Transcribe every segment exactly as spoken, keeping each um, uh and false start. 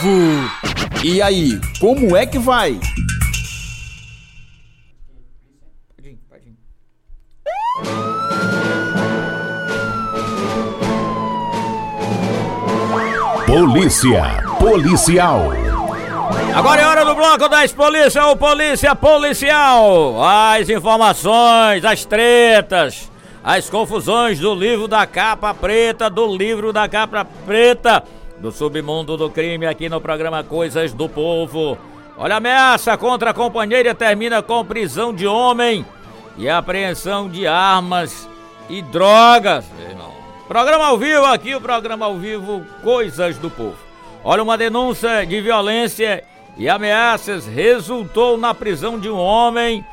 Povo. E aí, como é que vai? Polícia Policial. Agora é hora do bloco das polícia, o Polícia Policial. As informações, as tretas, as confusões do livro da capa preta, do livro da capa preta, do submundo do crime aqui no programa Coisas do Povo. Olha, a ameaça contra a companheira termina com prisão de homem e apreensão de armas e drogas, meu irmão. Programa ao vivo aqui, o programa ao vivo Coisas do Povo. Olha, uma denúncia de violência e ameaças resultou na prisão de um homem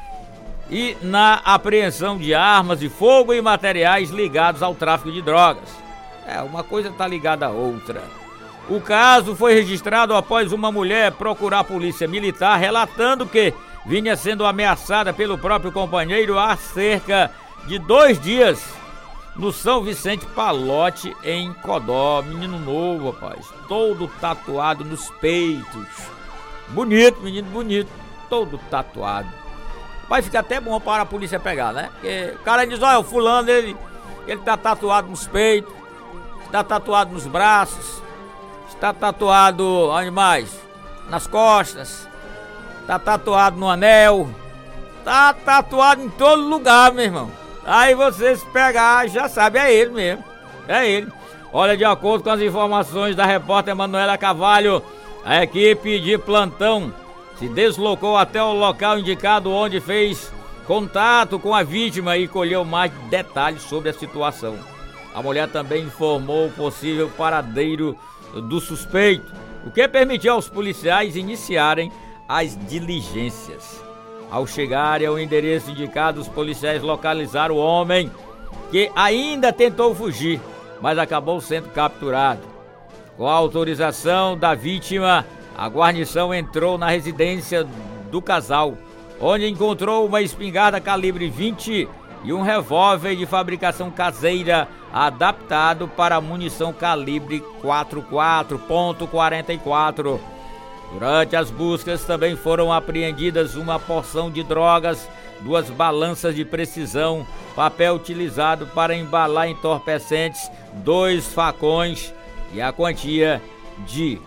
e na apreensão de armas de fogo e materiais ligados ao tráfico de drogas. É, uma coisa está ligada à outra. O caso foi registrado após uma mulher procurar a polícia militar relatando que vinha sendo ameaçada pelo próprio companheiro há cerca de dois dias no São Vicente Palote, em Codó. Menino novo, rapaz, todo tatuado nos peitos. Bonito, menino bonito, todo tatuado. Vai ficar até bom para a polícia pegar, né? Porque o cara diz, olha, o fulano, ele, ele tá tatuado nos peitos, está tatuado nos braços, está tatuado, onde mais? Nas costas, tá tatuado no anel, tá tatuado em todo lugar, meu irmão. Aí você se pegar, já sabe, é ele mesmo, é ele. Olha, de acordo com as informações da repórter Manuela Carvalho, a equipe de plantão se deslocou até o local indicado, onde fez contato com a vítima e colheu mais detalhes sobre a situação. A mulher também informou o possível paradeiro do suspeito, o que permitiu aos policiais iniciarem as diligências. Ao chegarem ao endereço indicado, os policiais localizaram o homem, que ainda tentou fugir, mas acabou sendo capturado. Com a autorização da vítima, a guarnição entrou na residência do casal, onde encontrou uma espingarda calibre vinte e um revólver de fabricação caseira adaptado para munição calibre quarenta e quatro ponto quarenta e quatro. Durante as buscas também foram apreendidas uma porção de drogas, duas balanças de precisão, papel utilizado para embalar entorpecentes, dois facões e a quantia de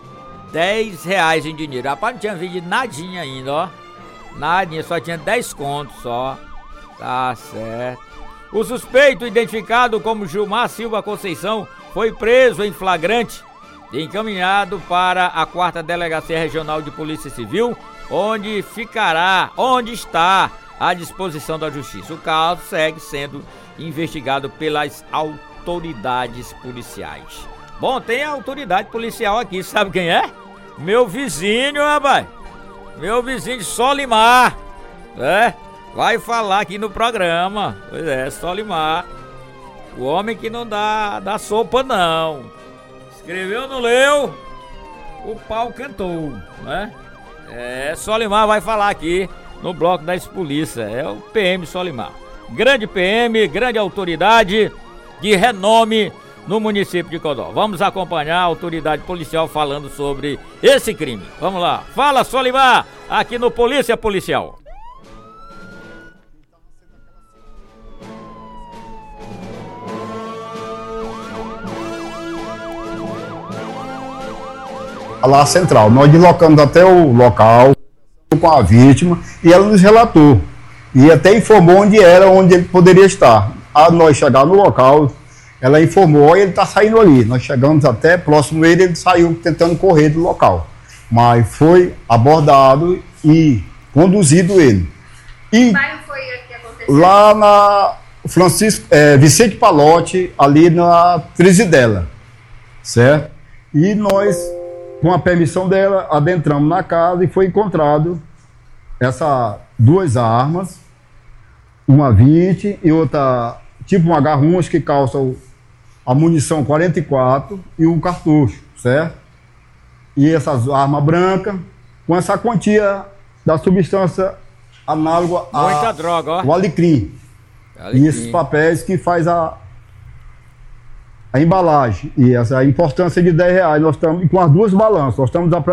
dez reais em dinheiro. Rapaz, não tinha vendido nadinha ainda, ó. Nadinha, só tinha dez contos só. Tá certo. O suspeito, identificado como Gilmar Silva Conceição, foi preso em flagrante e encaminhado para a quarta Delegacia Regional de Polícia Civil, onde ficará, onde está à disposição da Justiça. O caso segue sendo investigado pelas autoridades policiais. Bom, tem a autoridade policial aqui, sabe quem é? Meu vizinho, rapaz. Meu vizinho de Solimar, né? Vai falar aqui no programa. Pois é, Solimar. O homem que não dá, dá sopa, não. Escreveu, não leu, o pau cantou, né? É, Solimar vai falar aqui no bloco das polícias. É o P M Solimar. Grande P M, grande autoridade de renome no município de Codó. Vamos acompanhar a autoridade policial falando sobre esse crime. Vamos lá. Fala, Solimar, aqui no Polícia Policial. Lá central, nós deslocamos até o local com a vítima e ela nos relatou e até informou onde era, onde ele poderia estar. A nós chegar no local, ela informou, olha, ele está saindo ali. Nós chegamos até próximo a ele, ele saiu tentando correr do local, mas foi abordado e conduzido ele. E que bairro foi que aconteceu? Lá na Francisco, é, Vicente Palote, ali na Trizidela, certo? E nós, com a permissão dela, adentramos na casa e foi encontrado essas duas armas, uma vinte e outra tipo uma garruncha que calça a munição quarenta e quatro e um cartucho, certo? E essas armas brancas com essa quantia da substância análoga a muita droga, ó. O alecrim. alecrim. E esses papéis que faz a a embalagem e essa a importância de dez reais. Nós estamos com as duas balanças, nós estamos